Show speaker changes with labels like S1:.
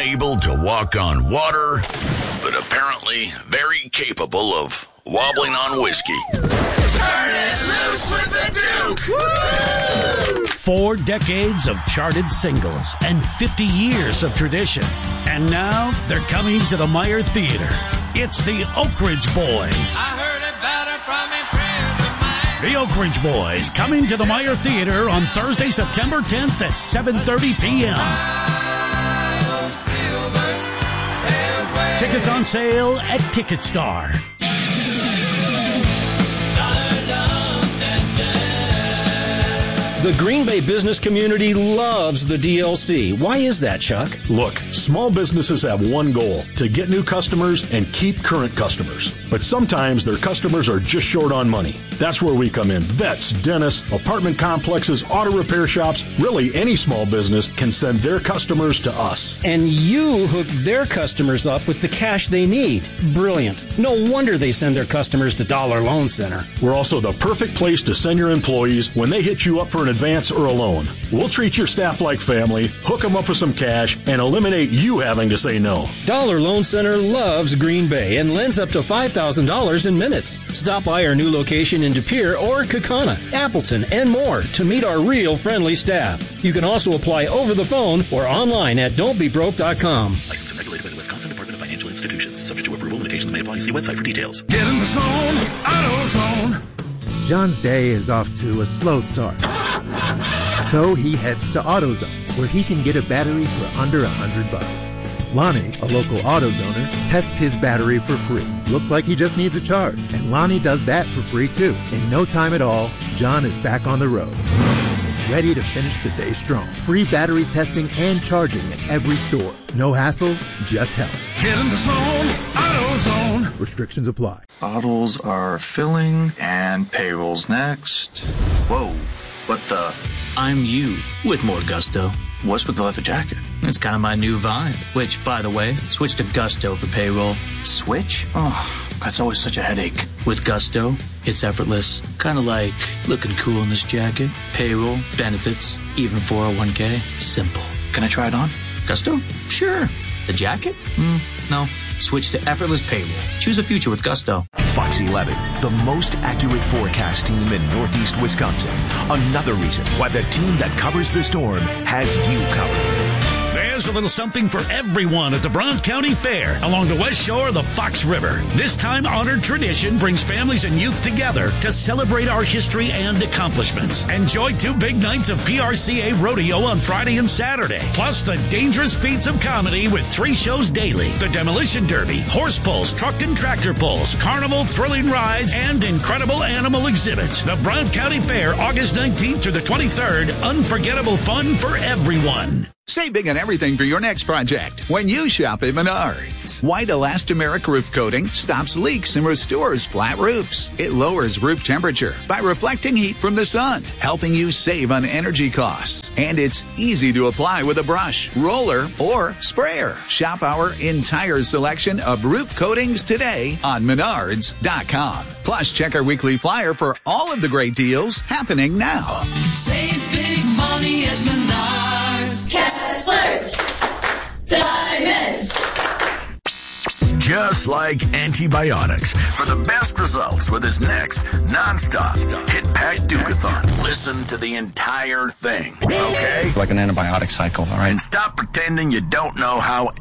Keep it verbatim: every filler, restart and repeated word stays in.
S1: unable to walk on water, but apparently very capable of wobbling on whiskey.
S2: Turn it loose with the Duke! Woo!
S3: Four decades of charted singles and fifty years of tradition. And now they're coming to the Meyer Theater. It's the Oak Ridge Boys.
S2: I heard about it from a friend of mine.
S3: The Oak Ridge Boys coming to the Meyer Theater on Thursday, September tenth at seven thirty p.m. Tickets on sale at TicketStar.
S4: The Green Bay business community loves the D L C. Why is that, Chuck?
S5: Look, small businesses have one goal, to get new customers and keep current customers. But sometimes their customers are just short on money. That's where we come in. Vets, dentists, apartment complexes, auto repair shops, really any small business can send their customers to us.
S4: And you hook their customers up with the cash they need. Brilliant. No wonder they send their customers to Dollar Loan Center.
S5: We're also the perfect place to send your employees when they hit you up for an advance or a loan. We'll treat your staff like family, hook them up with some cash, and eliminate you having to say no.
S4: Dollar Loan Center loves Green Bay and lends up to five thousand dollars in minutes. Stop by our new location in De Pere or Kaukauna, Appleton, and more to meet our real friendly staff. You can also apply over the phone or online at don't be broke dot com.
S6: Licensed and regulated by the Wisconsin Department of Financial Institutions. Subject to approval, limitations may apply. See website for details.
S2: Get in the zone, AutoZone.
S7: John's day is off to a slow start. So he heads to AutoZone, where he can get a battery for under a hundred bucks. Lonnie, a local AutoZoner, tests his battery for free. Looks like he just needs a charge, and Lonnie does that for free too. In no time at all, John is back on the road, ready to finish the day strong. Free battery testing and charging at every store. No hassles, just help.
S2: Get in the zone, AutoZone.
S7: Restrictions apply.
S8: Bottles are filling, and payroll's next. Whoa, what the?
S9: I'm you with more gusto.
S8: What's with the leather jacket?
S9: It's kind of my new vibe. Which, by the way, switch to Gusto for payroll.
S8: Switch? Oh, that's always such a headache.
S9: With Gusto, it's effortless. Kind of like looking cool in this jacket. Payroll, benefits, even four oh one k. Simple.
S8: Can I try it on?
S9: Gusto? Sure. The jacket? Mm, no. Switch to effortless payroll. Choose a future with Gusto.
S10: Fox eleven, the most accurate forecast team in Northeast Wisconsin. Another reason why the team that covers the storm has you covered.
S3: There's a little something for everyone at the Blount County Fair along the west shore of the Fox River. This time-honored tradition brings families and youth together to celebrate our history and accomplishments. Enjoy two big nights of P R C A rodeo on Friday and Saturday, plus the dangerous feats of comedy with three shows daily: the Demolition Derby, horse pulls, truck and tractor pulls, carnival thrilling rides, and incredible animal exhibits. The Blount County Fair, August nineteenth through the twenty-third. Unforgettable fun for everyone.
S11: Save big on everything for your next project when you shop at Menards. White elastomeric roof coating stops leaks and restores flat roofs. It lowers roof temperature by reflecting heat from the sun, helping you save on energy costs. And it's easy to apply with a brush, roller, or sprayer. Shop our entire selection of roof coatings today on Menards dot com. Plus, check our weekly flyer for all of the great deals happening now.
S2: Save big money at Menards. Kessler's Diamonds.
S1: Just like antibiotics, for the best results with his next nonstop Hit Pack Duke-a-thon. Listen to the entire thing, okay?
S12: Like an antibiotic cycle, all right?
S1: And stop pretending you don't know how